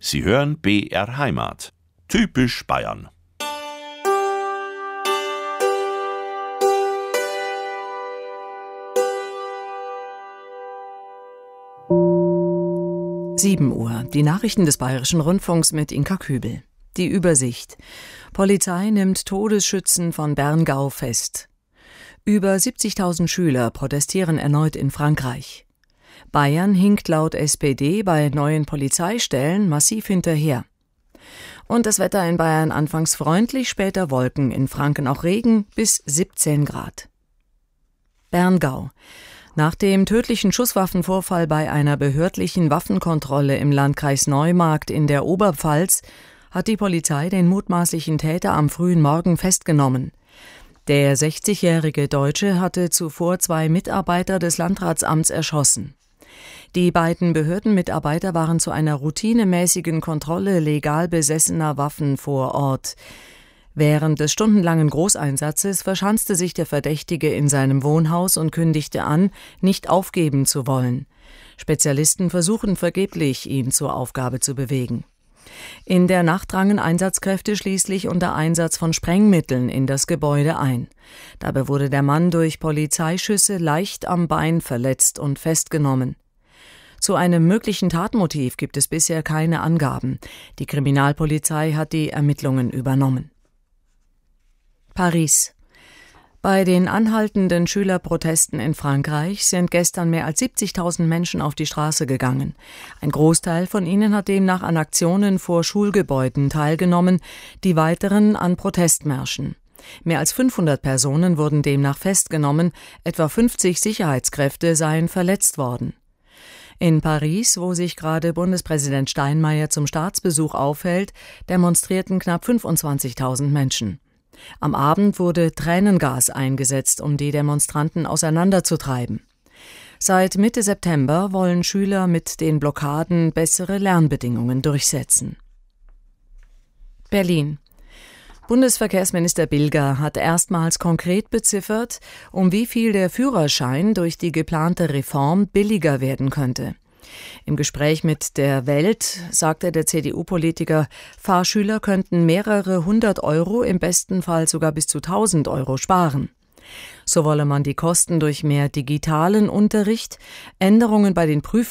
Sie hören BR Heimat. Typisch Bayern. Uhr. Die Nachrichten des Bayerischen Rundfunks mit Inka Kübel. Die Übersicht. Polizei nimmt Todesschützen von Berngau fest. Über 70.000 Schüler protestieren erneut in Frankreich. Bayern hinkt laut SPD bei neuen Polizeistellen massiv hinterher. Und das Wetter in Bayern anfangs freundlich, später Wolken, in Franken auch Regen bis 17 Grad. Berngau. Nach dem tödlichen Schusswaffenvorfall bei einer behördlichen Waffenkontrolle im Landkreis Neumarkt in der Oberpfalz hat die Polizei den mutmaßlichen Täter am frühen Morgen festgenommen. Der 60-jährige Deutsche hatte zuvor 2 Mitarbeiter des Landratsamts erschossen. Die beiden Behördenmitarbeiter waren zu einer routinemäßigen Kontrolle legal besessener Waffen vor Ort. Während des stundenlangen Großeinsatzes verschanzte sich der Verdächtige in seinem Wohnhaus und kündigte an, nicht aufgeben zu wollen. Spezialisten versuchen vergeblich, ihn zur Aufgabe zu bewegen. In der Nacht drangen Einsatzkräfte schließlich unter Einsatz von Sprengmitteln in das Gebäude ein. Dabei wurde der Mann durch Polizeischüsse leicht am Bein verletzt und festgenommen. Zu einem möglichen Tatmotiv gibt es bisher keine Angaben. Die Kriminalpolizei hat die Ermittlungen übernommen. Paris. Bei den anhaltenden Schülerprotesten in Frankreich sind gestern mehr als 70.000 Menschen auf die Straße gegangen. Ein Großteil von ihnen hat demnach an Aktionen vor Schulgebäuden teilgenommen, die weiteren an Protestmärschen. Mehr als 500 Personen wurden demnach festgenommen, etwa 50 Sicherheitskräfte seien verletzt worden. In Paris, wo sich gerade Bundespräsident Steinmeier zum Staatsbesuch aufhält, demonstrierten knapp 25.000 Menschen. Am Abend wurde Tränengas eingesetzt, um die Demonstranten auseinanderzutreiben. Seit Mitte September wollen Schüler mit den Blockaden bessere Lernbedingungen durchsetzen. Berlin. Bundesverkehrsminister Bilger hat erstmals konkret beziffert, um wie viel der Führerschein durch die geplante Reform billiger werden könnte. Im Gespräch mit der Welt sagte der CDU-Politiker, Fahrschüler könnten mehrere 100 Euro, im besten Fall sogar bis zu 1.000 Euro sparen. So wolle man die Kosten durch mehr digitalen Unterricht, Änderungen bei den Prüfungen